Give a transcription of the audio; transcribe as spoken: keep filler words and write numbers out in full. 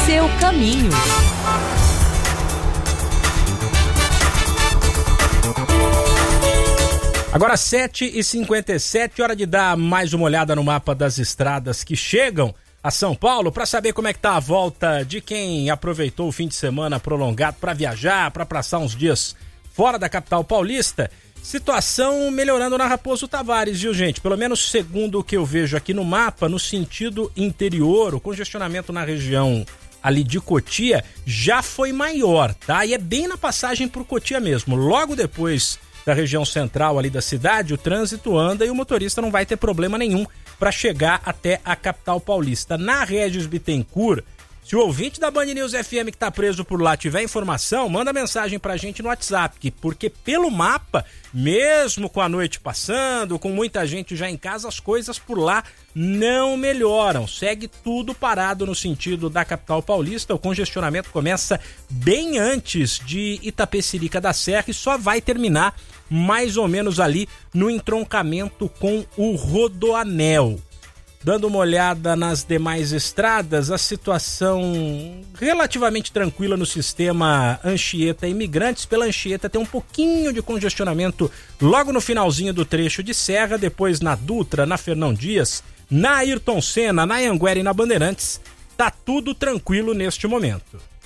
seu caminho. Agora sete e cinquenta e sete, hora de dar mais uma olhada no mapa das estradas que chegam a São Paulo para saber como é que tá a volta de quem aproveitou o fim de semana prolongado para viajar, para passar uns dias fora da capital paulista. Situação melhorando na Raposo Tavares, viu, gente? Pelo menos segundo o que eu vejo aqui no mapa, no sentido interior, o congestionamento na região ali de Cotia já foi maior, tá? E é bem na passagem por Cotia mesmo. Logo depois da região central ali da cidade, o trânsito anda e o motorista não vai ter problema nenhum para chegar até a capital paulista. Na Régis Bittencourt, se o ouvinte da Band News F M que tá preso por lá tiver informação, manda mensagem pra gente no WhatsApp, porque pelo mapa, mesmo com a noite passando, com muita gente já em casa, as coisas por lá não melhoram. Segue tudo parado no sentido da capital paulista. O congestionamento começa bem antes de Itapecerica da Serra e só vai terminar mais ou menos ali no entroncamento com o Rodoanel. Dando uma olhada nas demais estradas, a situação relativamente tranquila no sistema Anchieta Imigrantes. Pela Anchieta tem um pouquinho de congestionamento logo no finalzinho do trecho de Serra, depois na Dutra, na Fernão Dias, na Ayrton Senna, na Anhanguera e na Bandeirantes. Tá tudo tranquilo neste momento.